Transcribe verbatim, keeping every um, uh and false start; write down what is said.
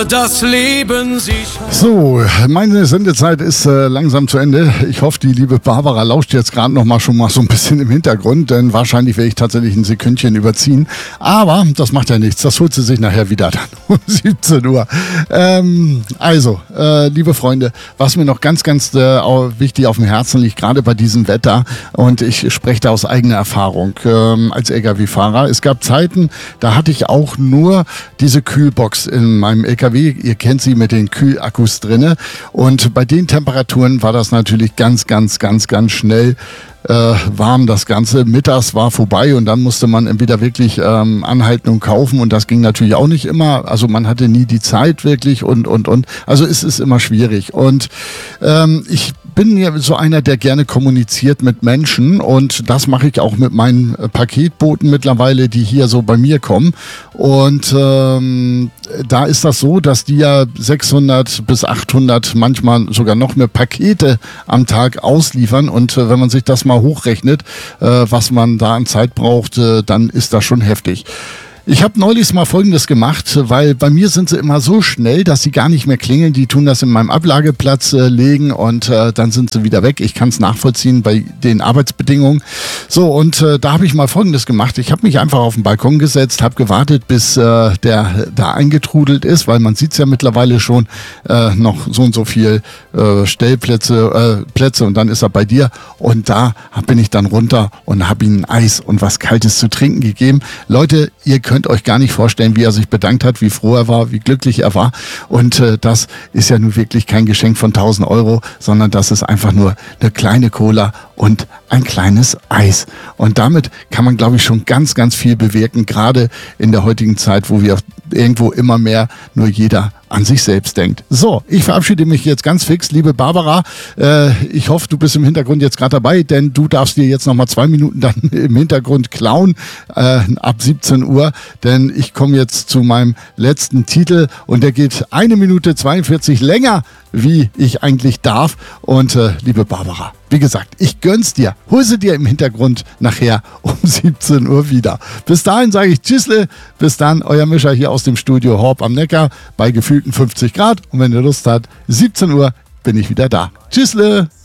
Das Leben sich. So, meine Sendezeit ist äh, langsam zu Ende. Ich hoffe, die liebe Barbara lauscht jetzt gerade noch mal schon mal so ein bisschen im Hintergrund, denn wahrscheinlich werde ich tatsächlich ein Sekündchen überziehen. Aber das macht ja nichts. Das holt sie sich nachher wieder dann um siebzehn Uhr. Ähm, also, äh, liebe Freunde, was mir noch ganz, ganz äh, wichtig auf dem Herzen liegt, gerade bei diesem Wetter, und ich spreche da aus eigener Erfahrung ähm, als L K W-Fahrer. Es gab Zeiten, da hatte ich auch nur diese Kühlbox in meinem L K W. Ihr kennt sie mit den Kühlakkus drinne. Und bei den Temperaturen war das natürlich ganz, ganz, ganz, ganz schnell äh, warm, das Ganze. Mittags war vorbei und dann musste man entweder wirklich ähm, anhalten und kaufen, und das ging natürlich auch nicht immer. Also man hatte nie die Zeit wirklich und, und, und. Also es ist immer schwierig. Und ähm, ich bin ja so einer, der gerne kommuniziert mit Menschen, und das mache ich auch mit meinen Paketboten mittlerweile, die hier so bei mir kommen. Und ähm, da ist das so, dass die ja sechshundert bis achthundert, manchmal sogar noch mehr Pakete am Tag ausliefern, und äh, wenn man sich das mal hochrechnet, äh, was man da an Zeit braucht, äh, dann ist das schon heftig. Ich habe neulich mal Folgendes gemacht, weil bei mir sind sie immer so schnell, dass sie gar nicht mehr klingeln. Die tun das in meinem Ablageplatz äh, legen, und äh, dann sind sie wieder weg. Ich kann es nachvollziehen bei den Arbeitsbedingungen. So, und äh, da habe ich mal Folgendes gemacht. Ich habe mich einfach auf den Balkon gesetzt, habe gewartet, bis äh, der da eingetrudelt ist, weil man sieht es ja mittlerweile schon, äh, noch so und so viel äh, Stellplätze, äh, Plätze, und dann ist er bei dir. Und da bin ich dann runter und habe ihm ein Eis und was Kaltes zu trinken gegeben. Leute, ihr könnt könnt euch gar nicht vorstellen, wie er sich bedankt hat, wie froh er war, wie glücklich er war. Und äh, das ist ja nun wirklich kein Geschenk von tausend Euro, sondern das ist einfach nur eine kleine Cola und ein kleines Eis. Und damit kann man, glaube ich, schon ganz, ganz viel bewirken, gerade in der heutigen Zeit, wo wir irgendwo immer mehr nur jeder an sich selbst denkt. So, ich verabschiede mich jetzt ganz fix. Liebe Barbara, äh, ich hoffe, du bist im Hintergrund jetzt gerade dabei, denn du darfst dir jetzt noch mal zwei Minuten dann im Hintergrund klauen, äh, ab siebzehn Uhr, denn ich komme jetzt zu meinem letzten Titel, und der geht eine Minute zweiundvierzig länger, wie ich eigentlich darf. Und äh, liebe Barbara, wie gesagt, ich gönn's dir. Hol sie dir im Hintergrund nachher um siebzehn Uhr wieder. Bis dahin sage ich Tschüssle. Bis dann, euer Mischer hier aus dem Studio Horb am Neckar bei gefühlten fünfzig Grad. Und wenn ihr Lust habt, siebzehn Uhr bin ich wieder da. Tschüssle.